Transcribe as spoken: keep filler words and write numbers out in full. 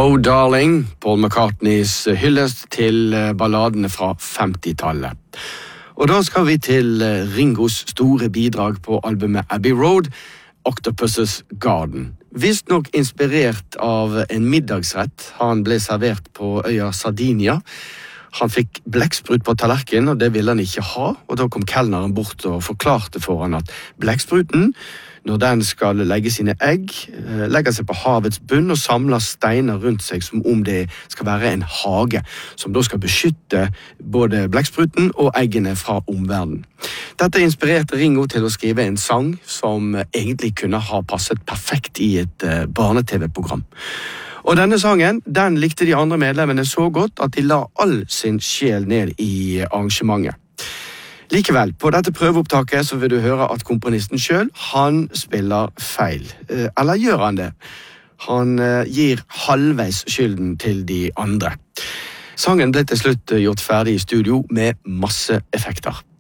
Oh Darling, Paul McCartneys hyllest til balladene fra femtitallet. Og da skal vi til Ringos store bidrag på albumet Abbey Road, Octopus's Garden. Visst nok inspirert av en middagsrett han ble servert på øya Sardinia. Han fikk blekksprut på tallerken, og det ville han ikke ha, og da kom kelneren bort og forklarte for han at blekkspruten, når den skal legge sine egg, legger seg på havets bunn og samler steiner rundt seg som om det skal være en hage, som da skal beskytte både blekkspruten og eggene fra omverdenen. Dette inspirerte Ringo til å skrive en sang som egentlig kunne ha passet perfekt i et barne-tv-program. Og denne sangen, den likte de andre medlemmene så godt at de la all sin sjel ned i arrangementet. Likevel, på dette prøveopptaket så vil du høre at komponisten selv, han spiller feil. Eller gjør han det? Han gir halvveis skylden til de andre. Sangen ble til slutt gjort ferdig i studio med masse effekter.